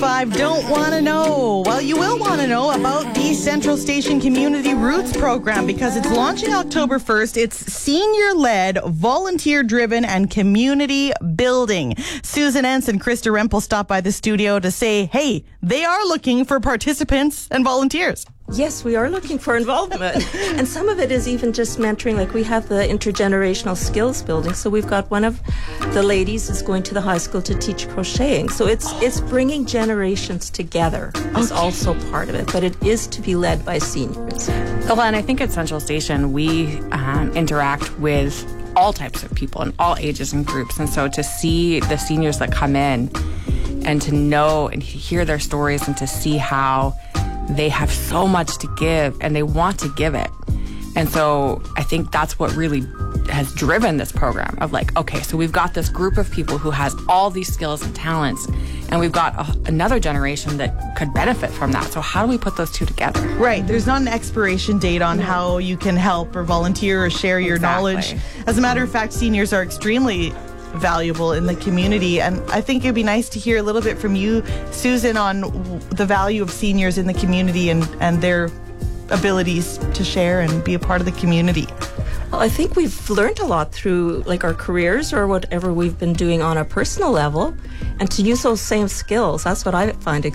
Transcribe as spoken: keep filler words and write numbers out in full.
five don't want to know. Well, you will want to know about the Central Station Community Roots program because it's launching October first. It's senior-led, volunteer-driven, and community building. Susan Entz and Krista Rempel stopped by the studio to say, hey, they are looking for participants and volunteers. Yes, we are looking for involvement. And some of it is even just mentoring. Like we have the intergenerational skills building. So we've got one of the ladies is going to the high school to teach crocheting. So it's oh. it's bringing generations together is okay. also part of it. But it is to be led by seniors. Well, and I think at Central Station, we um, interact with all types of people in all ages and groups. And so to see the seniors that come in and to know and hear their stories and to see how they have so much to give and they want to give it. And so I think that's what really has driven this program of like, okay, so we've got this group of people who has all these skills and talents, and we've got a, another generation that could benefit from that. So how do we put those two together? Right. There's not an expiration date on how you can help or volunteer or share your Exactly. knowledge. As a matter of fact, seniors are extremely valuable in the community, and I think it'd be nice to hear a little bit from you, Susan, on the value of seniors in the community and, and their abilities to share and be a part of the community. Well, I think we've learned a lot through like our careers or whatever we've been doing on a personal level, and to use those same skills, that's what I find